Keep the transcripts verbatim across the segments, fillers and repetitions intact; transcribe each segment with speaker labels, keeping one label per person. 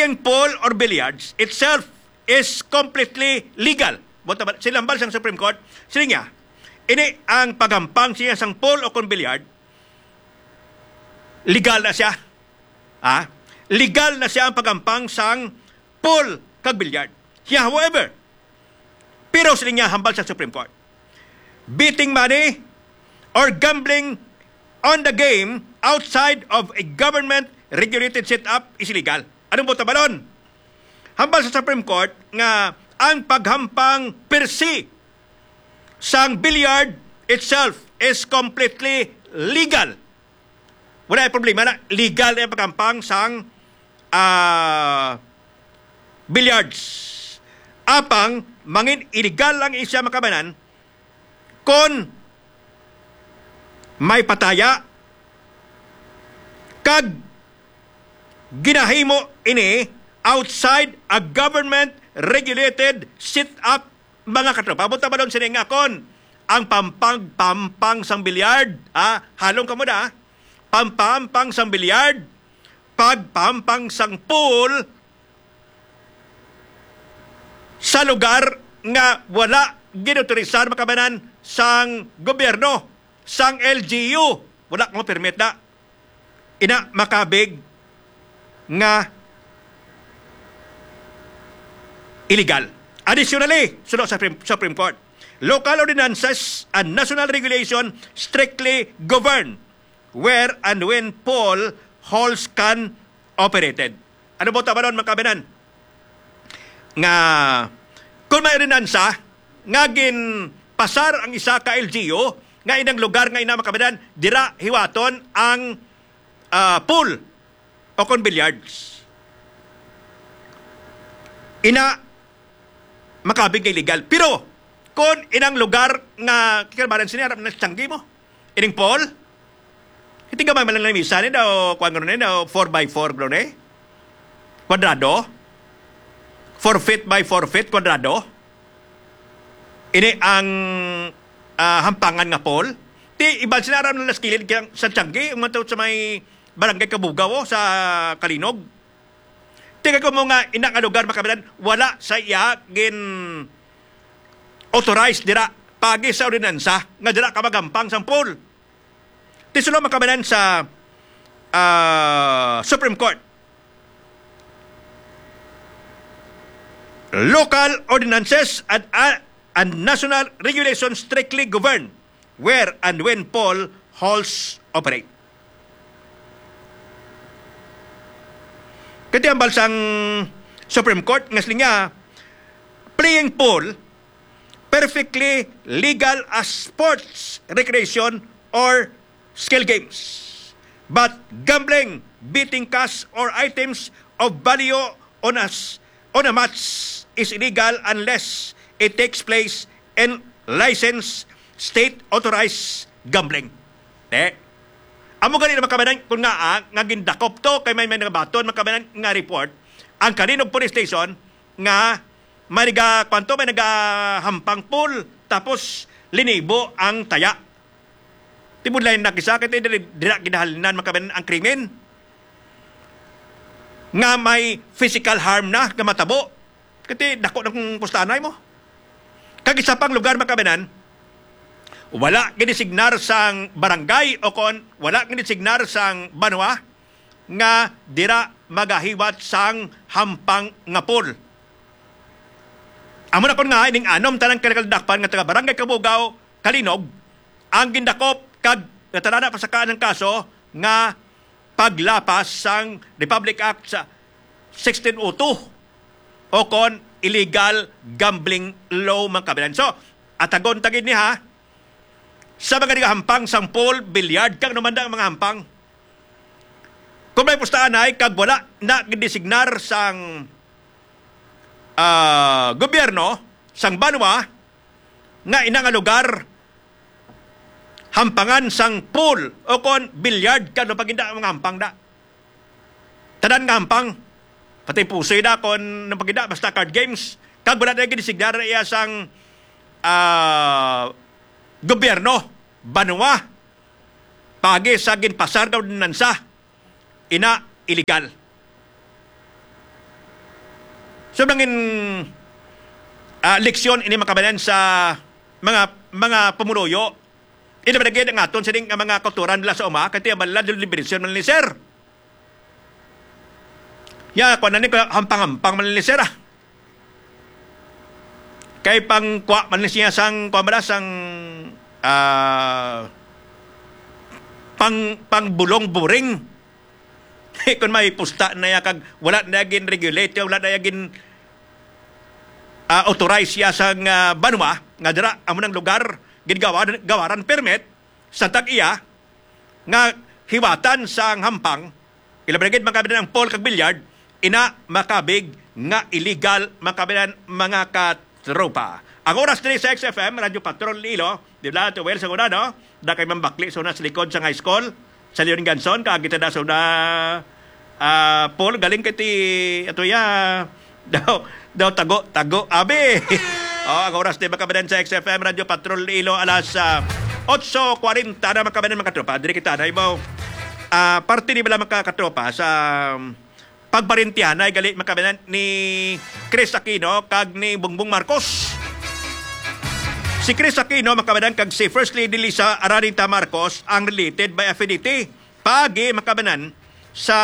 Speaker 1: playing pool or billiards itself is completely legal. Silang bal sa Supreme Court, sila niya, ini ang pagampang siya sang pool o kon billiard, legal na siya. Ah, legal na siya ang pagampang sang pool kag billiard. Yeah, however, pero sila niya hambal sa Supreme Court. Betting money or gambling on the game outside of a government-regulated setup is illegal. Anong buta ba nun? Hambal sa Supreme Court nga ang paghampang per se sang billiard itself is completely legal. Wala yung problema na legal yung paghampang sang uh, billiards. Apang mangin illegal lang isya makabanan kon may pataya kag ginahimo ini outside a government-regulated sit-up mga katropa. Punta ba doon sila nga kon ang pampang-pampang sang bilyard, ah, halong ka mo na, pampampang sang bilyard, pagpampang sang pool sa lugar nga wala ginutorisan makabanan sang gobyerno, sang L G U. Wala kong permit na. Ina makabig nga illegal. Additionally, sunod sa Supreme Court, local ordinances and national regulation strictly govern where and when pool halls can operated. Ano ba tama nun, mga kabanan? Nga, kung may ordinansa, nga gin pasar ang isa ka L G U, nga inang lugar nga ina mga kabanan, dira hiwaton ang uh, pool o kon billiards. Ina makabig kay legal. Pero, kung inang lugar nga kikalabaran sinarap na tiyanggi mo, ining pool, hindi ka ba malang namisa ni daw, kung ano ni daw, four by four, bro ni? Kwadrado? four feet by four feet, kwadrado? Ini ang uh, hampangan nga pool. Ti, ibang sinarap na naskilid sa tiyanggi, umatawad sa may barangay Kabugaw sa Kalinog. Tingnan ko mo nga inang lugar makabilan, wala sa iya gin authorized dira pagi sa ordinansa nga dira ka magampang sang pool. Tisulo makabilan sa uh, Supreme Court. Local ordinances and, uh, and national regulations strictly govern where and when pool halls operate. Kati ang balsang Supreme Court, ngasli nga, playing pool, perfectly legal as sports, recreation, or skill games. But gambling, beating cash, or items of value on, us, on a match is illegal unless it takes place in licensed, state-authorized gambling. Eh? Amo ganito makabanan kung nga ah, nga gindakop to kay may may nagabaton makabanan nga report ang kaninog police station nga may naga kwanto may nagahampang pool tapos linibo ang taya. Tibod lain nakisakit eh dira gidahalinan makabanan ang krimen nga may physical harm na nga matabo. Kati dako ng pustanay mo. Kag isa pang lugar makabanan wala ginisignar sang barangay o kon wala ginisignar sang banwa nga dira magahiwat sang hampang nga pool. Amo na kon nga ining anom tanang kalakaldakpan nga taga barangay Kabugaw, Kalinog ang gindakop kag natalana pa sa kaan ng kaso nga paglapas sang Republic Act sa sixteen oh two o kon illegal gambling law man kabilan. So, atagon tagid ni ha sa mga hampang sang pool, bilyard, kag naman ang mga hampang. Kung may pustaan ay, kag wala na gidesignar sang uh, gobyerno, sang banwa, nga inang lugar, hampangan sang pool, o kon bilyard, kag no paginda ang mga hampang da. Tanan nga hampang, pati pusoy da, kon no paginda, basta card games, kag wala na gidesignar iya sang uh, gobyerno, banwa, pagi sa ginpasar daw dinansa, ina illegal. So nangin uh, leksyon ini makabanan sa mga mga pumunuyo. Ina ba ang aton sa ding mga kulturan nila sa uma kaya balad liberasyon man ni sir. Ya ko na ni hampang-hampang man ni sir. Ah. Kay pang kwa man siya sang kumara sang uh, pang pang bulong buring. Kung may pusta na ya kag wala na gin regulate, wala na gin uh, authorize siya sang uh, banwa nga dira amo nang lugar gid gawaran gawaran permit sa tag-iya nga hiwatan sang hampang ilaban gid makabilan ang pool kag billiard ina makabig nga illegal makabilan mga katropa. Ang oras diri sa X F M Radio Patrol Ilo, di ba to well sa una no? Da kay mambakli so na sa likod sa high school sa Leon Ganson kagita da so na uh, Paul galing kay ti ato ya daw daw tago tago abi. Oh, ang oras di makabanan sa X F M Radio Patrol Ilo alas uh, eight forty na makabanan mga katropa. Diri kita na mo uh, parte ni bala mga katropa sa um, pagbarintihan ay gali makabanan ni Chris Aquino kag ni Bongbong Marcos. Si Chris Aquino makabanan kag si First Lady Lisa Aranita Marcos ang related by affinity pagi makabanan sa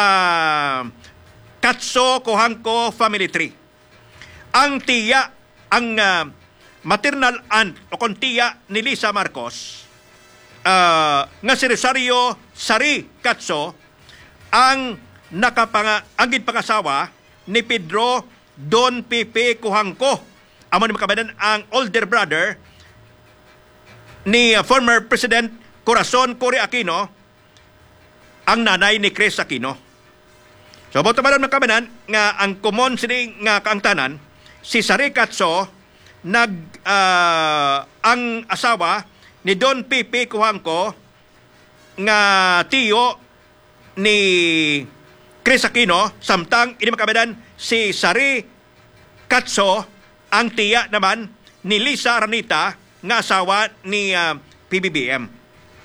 Speaker 1: Katso Kohangko Family Tree. Ang tiya ang uh, maternal aunt o kon tiya ni Lisa Marcos uh, nga si Rosario Sari Katso ang nakapanga angid pangasawa ni Pedro Don Pepe Kohangko. Amo ni makabanan ang older brother ni uh, former President Corazon Cory Aquino, ang nanay ni Chris Aquino. So, boto ba lang makabanan nga ang common sini nga kaangtanan, si Sari Katso, nag, uh, ang asawa ni Don Pepe Kohangko, nga tiyo ni Chris Aquino, samtang ini makabanan si Sari Katso, ang tiya naman ni Lisa Aranita, nga asawa ni uh, P B B M.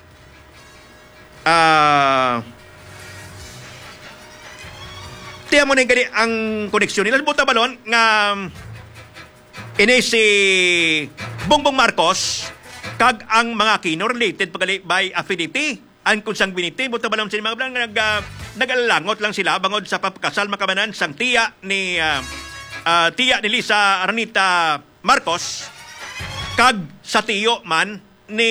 Speaker 1: Ah... Uh, tiyan mo na yung ang koneksyon nila. Buta balon nga ini si Bongbong Marcos kag ang mga Aquino related pagali by affinity and consanguinity. Buta balon sila mga blang nag, uh, nag-alalangot lang sila bangod sa papakasal makabanan sang tiya ni uh, uh, tiya ni Lisa Aranita Marcos kag sa tiyo man ni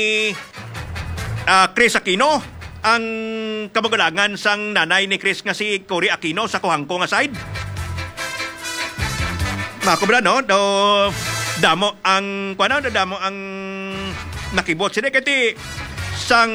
Speaker 1: uh, Chris Aquino ang kamagalangan sang nanay ni Chris nga si Cory Aquino sa Kohangko nga side. Makobra no, do damo ang kuano, do damo ang nakibot sila kati sang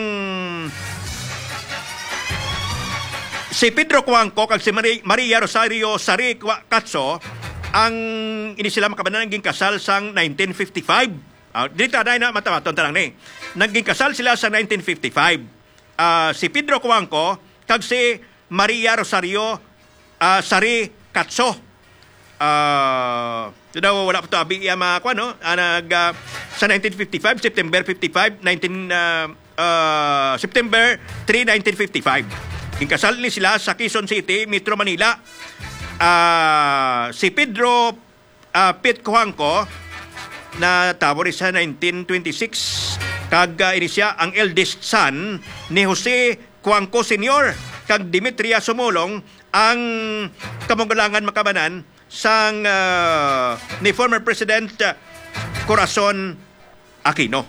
Speaker 1: si Pedro Kohangko kag si Maria Rosario Sari Katso ang ini sila makabanan naging kasal sang nineteen fifty-five. Uh, dito na matamaton talang ni. Naging kasal sila sa nineteen fifty-five. Uh, si Pedro Kohangko kag si Maria Rosario uh, Sari Katso. Uh, daw wala pa to abi ya mga kuan no. Uh, nag uh, sa nineteen fifty-five September fifty-five nineteen uh, uh, September three nineteen fifty-five. Ginkasal ni sila sa Quezon City, Metro Manila. Uh, si Pedro uh, Pete Kohangko na tabo rin sa nineteen twenty-six kag uh, ini siya ang eldest son ni Jose Kohangko Senior kag Demetria Sumulong ang kamanggalangan makabanan sang uh, ni former President uh, Corazon Aquino.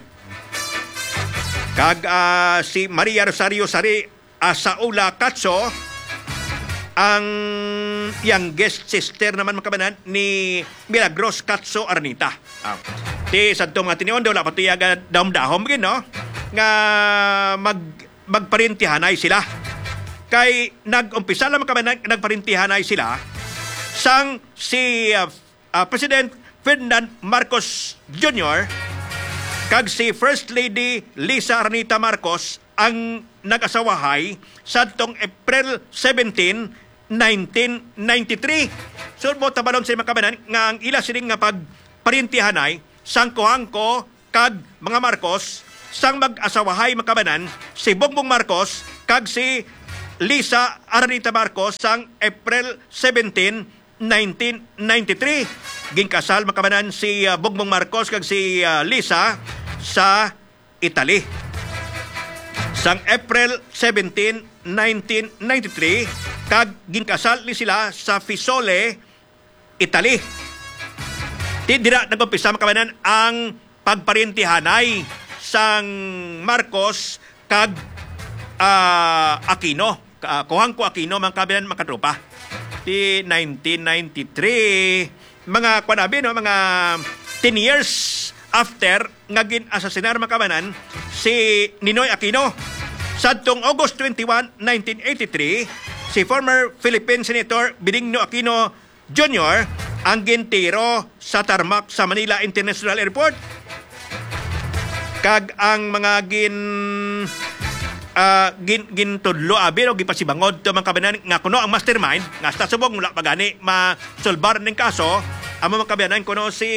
Speaker 1: Kag uh, si Maria Rosario Sari uh, Saula Katso ang youngest sister naman makabanan ni Milagros Katso Aranita. Ah. Ti sadto mga tinion daw la patiyaga dahom-dahom gid no nga mag magparintihanay sila. Kay nag-umpisa lang makabanan nagparintihanay sila sang si uh, uh, President Ferdinand Marcos Junior kag si First Lady Lisa Aranita Marcos ang nag-asawahay sadtong April seventeenth nineteen ninety-three. So mo tabalon sa makabanan nga ang ila sining nga pagparintihanay sang Kohangko kag mga Marcos sang mag-asawahay makabanan si Bongbong Marcos kag si Lisa Aranita Marcos sang April seventeenth nineteen ninety-three. Ginkasal makabanan si uh, Bongbong Marcos kag si uh, Lisa sa Italy. Sang April seventeenth, nineteen ninety-three, kag ginkasal ni sila sa Fiesole, Italy. Dira nag-umpisa makabanan ang pagparintihanay sang Marcos kag uh, Aquino. Uh, kuhang ko Aquino mga kabanan makatropa. Di nineteen ninety-three, mga kwanabi no, mga ten years after nga gin-asasinar mga kabanan si Ninoy Aquino. Sadtong August twenty-first, nineteen eighty-three, si former Philippine Senator Benigno Aquino Junior ang gintiro sa tarmac sa Manila International Airport. Kag ang mga gin uh, gin gintudlo abi o gipasibangod to mga kabanan nga kuno ang mastermind nga sa subong mula pagani masolbar ning kaso ang mga kabanan kuno si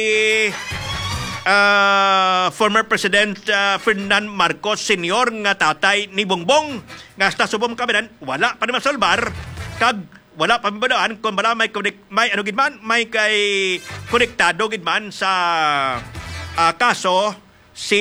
Speaker 1: uh, former President uh, Ferdinand Marcos Senior nga tatay ni Bongbong nga sa subong kabanan wala pa ni masolbar kag wala pa mabadaan kung bala may konek, may ano gid man may kay konektado gid man sa uh, kaso si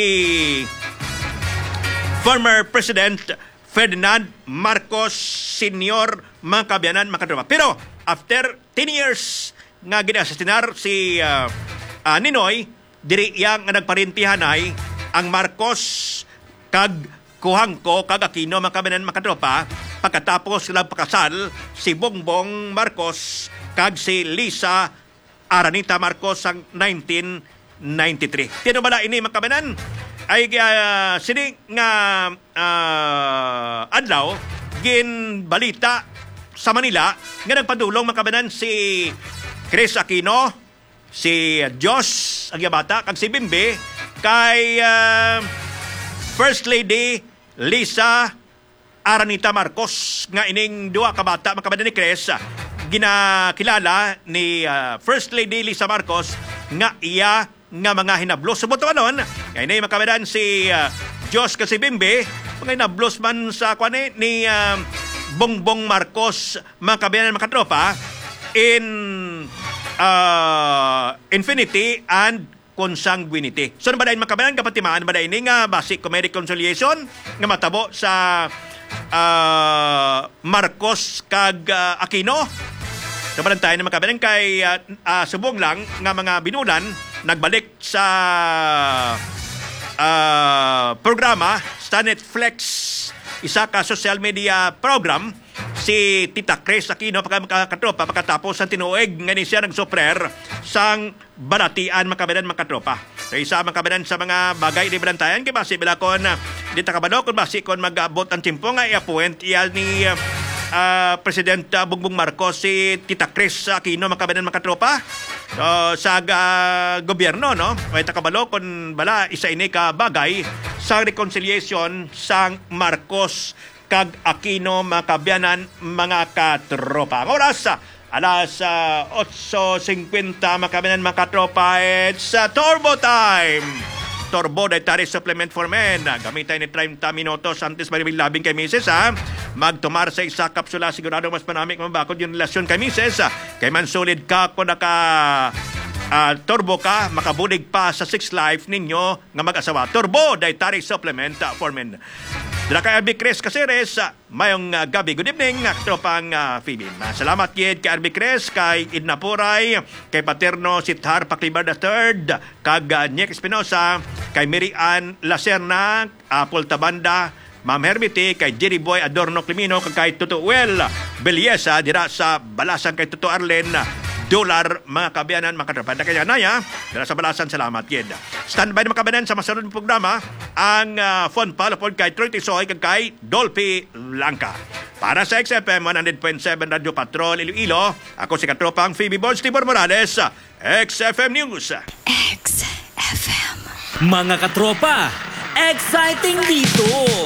Speaker 1: former President Ferdinand Marcos Senior mga kabayanan mga katropa. Pero after ten years nga ginasasinar si uh, uh, Ninoy diri yang nga nagparintihanay ang Marcos kag Kuhangko kag Aquino mga kabayanan mga katropa. Pagkatapos sila pakasal si Bongbong Marcos kag si Lisa Aranita Marcos ang nineteen ninety-three. Tino bala ini mga kabanan ay uh, sini nga uh, adlaw gin balita sa Manila nga nagpadulong mga kabanan si Chris Aquino, si Diyos ang yabata kag si Bimbe kay uh, First Lady Lisa Aranita Marcos nga ining duha ka bata makabadan ni Chris ginakilala ni uh, First Lady Lisa Marcos nga iya nga mga hinablos sa buto anon kay nay makabadan si uh, Diyos kasi Bimbe mga hinablos man sa kwane ni uh, Bongbong Marcos makabadan makatropa in uh, infinity and consanguinity. So ba dahin makabadan kapatimaan ba dahin nga basic comedic reconciliation nga matabo sa Uh, Marcos kag uh, Aquino. Kabalan tayo na makabalan kay uh, uh, subong lang nga mga binulan nagbalik sa uh, programa sa Netflix isa ka social media program si Tita Chris Aquino pagkakatropa pagkatapos ang tinuig nga ni siya nagsoprer sang balatian makabalan makatropa. So isa makabalan sa mga bagay di balantayan kay basi bila kon di takabalo kon basi kon mag-abot ang timpo nga i-appoint iya ni uh, uh, President uh, Bongbong Marcos si Tita Chris Aquino makabalan makatropa. So sa uh, gobyerno no, ay takabalo kon bala isa ini ka bagay sa reconciliation sang Marcos kag Aquino makabayanan mga katropa. Ang oras alas uh, eight fifty makabayanan mga katropa. It's uh, Turbo Time. Turbo Dietary Supplement for Men. Gamitin ni thirty minutos antes maribil labing kay Mises ha. Magtumar sa isa kapsula sigurado mas panamik mabakod yung relasyon kay Mises. Kay man solid ka kung naka uh, turbo ka, makabulig pa sa six life ninyo nga mag-asawa. Turbo Dietary Supplement for Men. Dila kay R B Cres Caceres, mayong uh, gabi. Good evening, uh, tropang uh, Phoebe. Uh, salamat kid kay R B Cres, kay Idna Puray, kay Paterno Sithar Paclibar the third, kag uh, Nick Espinosa, kay Mary Ann Lacerna, uh, Paul Tabanda, Ma'am Hermite, kay Jerry Boy Adorno Climino, kay Tuto Well Beliesa, dira sa Balasan kay Tuto Arlen, dolar mga kabayanan mga katrapan. Na kaya naya, dala sa Balasan, salamat kid. Standby na mga kabayanan sa masunod ng programa, ang uh, phone palapod kay Troy Tisoy kag kay Dolphy Blanca. Para sa X F M one hundred point seven Radio Patrol Iloilo, ako si katropang Phoebe Bonds Tibor Morales, X F M News.
Speaker 2: X F M. Mga katropa, exciting dito!